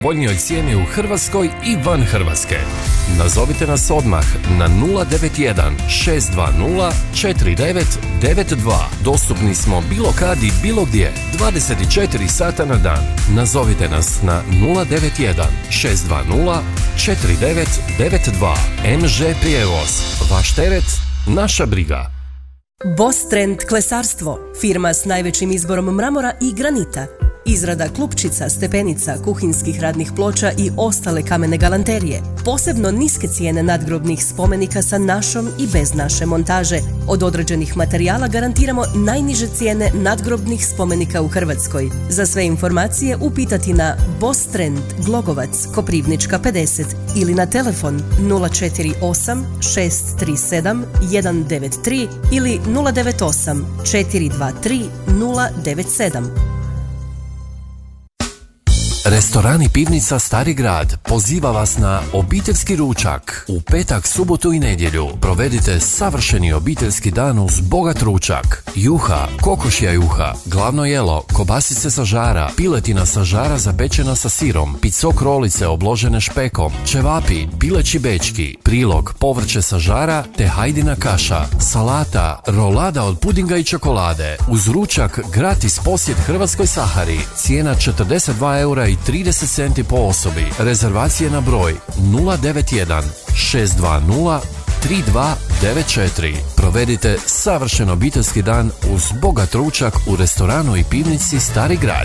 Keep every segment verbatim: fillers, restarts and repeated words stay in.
povoljnijoj cijeni u Hrvatskoj i van Hrvatske. Nazovite nas odmah na nula devet jedan šest dva nula četiri devet devet dva. Dostupni smo bilo kad i bilo gdje, dvadeset četiri sata na dan. Nazovite nas na nula devet jedan šest dva nula četiri devet devet dva. em žé Prijevoz. Vaš teret, naša briga. Boss Trend klesarstvo, firma s najvećim izborom mramora i granita. Izrada klupčica, stepenica, kuhinskih radnih ploča i ostale kamene galanterije. Posebno niske cijene nadgrobnih spomenika sa našom i bez naše montaže. Od određenih materijala garantiramo najniže cijene nadgrobnih spomenika u Hrvatskoj. Za sve informacije upitati na Boss Trend, Glogovac, Koprivnička pedeset ili na telefon nula četiri osam šest tri sedam jedan devet tri ili nula devet osam četiri dva tri nula devet sedam. Restoran i pivnica Stari grad poziva vas na obiteljski ručak. U petak, subotu i nedjelju provedite savršeni obiteljski dan uz bogat ručak. Juha, kokošja juha, glavno jelo, kobasice sa žara, piletina sa žara zapečena sa sirom, picok rolice obložene špekom, ćevapi, pileći bečki, prilog, povrće sa žara te hajdina kaša, salata, rolada od pudinga i čokolade. Uz ručak gratis posjet Hrvatskoj Sahari. Cijena četrdeset dva eura i trideset centi po osobi. Rezervacije na broj nula devet jedan šest dva nula tri dva devet četiri. Provedite savršen obiteljski dan uz bogat ručak u restoranu i pivnici Stari grad.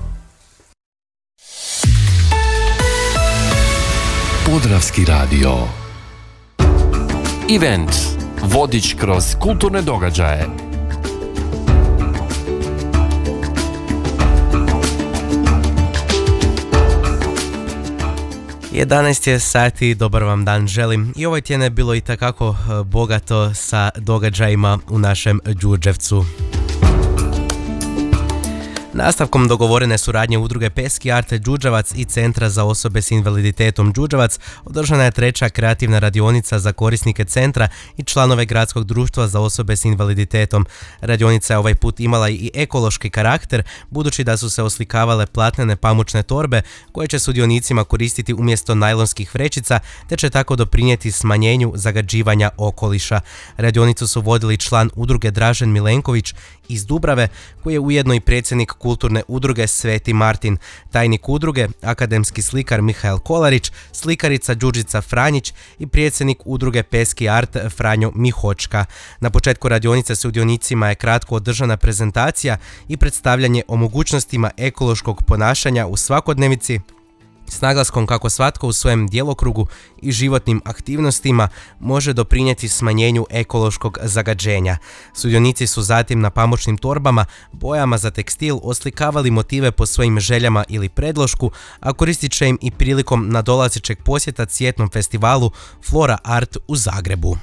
Podravski radio. Event. Vodič kroz kulturne događaje. jedanaest je sati, dobar vam dan želim. I ovaj tjedan je bilo i takako bogato sa događajima u našem Đurđevcu. Nastavkom dogovorene suradnje udruge Peski Art Đurđevac i Centra za osobe s invaliditetom Đurđevac održana je treća kreativna radionica za korisnike centra i članove gradskog društva za osobe s invaliditetom. Radionica je ovaj put imala i ekološki karakter, budući da su se oslikavale platnene pamučne torbe koje će sudionicima koristiti umjesto najlonskih vrećica, te će tako doprinijeti smanjenju zagađivanja okoliša. Radionicu su vodili član udruge Dražen Milenković iz Dubrave, koji je ujedno i predsjednik kulturne udruge Sveti Martin, tajnik udruge, akademski slikar Mihael Kolarić, slikarica Đurđica Franjić i predsjednik udruge Peski Art Franjo Mihočka. Na početku radionice sudionicima je kratko održana prezentacija i predstavljanje o mogućnostima ekološkog ponašanja u svakodnevici, s naglaskom kako svatko u svojem djelokrugu i životnim aktivnostima može doprinijeti smanjenju ekološkog zagađenja. Sudionici su zatim na pamučnim torbama, bojama za tekstil oslikavali motive po svojim željama ili predlošku, a koristit će im i prilikom nadolazećeg posjeta cvjetnom festivalu Flora Art u Zagrebu.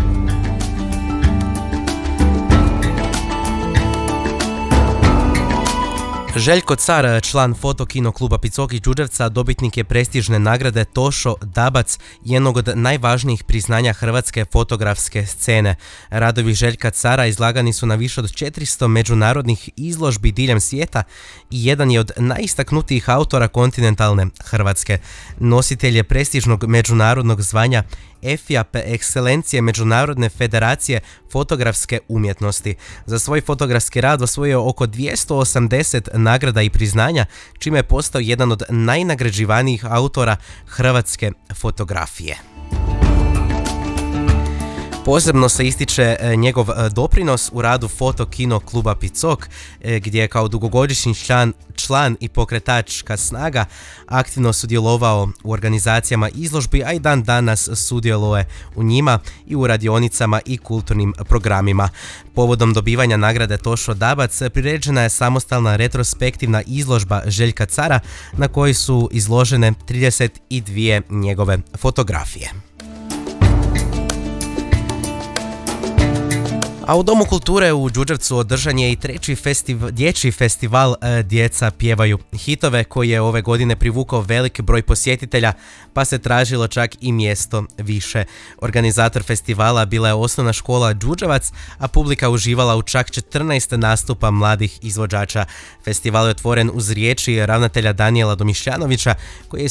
Željko Car, član fotokino kluba Picok iz Đurđevca, dobitnik je prestižne nagrade Tošo Dabac, jednog od najvažnijih priznanja hrvatske fotografske scene. Radovi Željka Cara izlagani su na više od četiristo međunarodnih izložbi diljem svijeta i jedan je od najistaknutijih autora kontinentalne Hrvatske. Nositelj je prestižnog međunarodnog zvanja E F I A ekscelencije Međunarodne federacije fotografske umjetnosti. Za svoj fotografski rad osvojio oko dvjesto osamdeset nagrada i priznanja, čime je postao jedan od najnagrađivanijih autora hrvatske fotografije. Posebno se ističe njegov doprinos u radu fotokino kluba Picok, gdje je kao dugogodišnji član, član i pokretačka snaga aktivno sudjelovao u organizacijama izložbi, a i dan danas sudjeluje u njima i u radionicama i kulturnim programima. Povodom dobivanja nagrade Tošo Dabac priređena je samostalna retrospektivna izložba Željka Cara na kojoj su izložene trideset dvije njegove fotografije. A u Domu kulture u Đurđevcu održan je i treći festiv, dječji festival e, Djeca pjevaju hitove, koji je ove godine privukao velik broj posjetitelja, pa se tražilo čak i mjesto više. Organizator festivala bila je osnovna škola Đurđevac, a publika uživala u čak četrnaest nastupa mladih izvođača. Festival je otvoren uz riječi ravnatelja Danijela Domišljanovića, koji je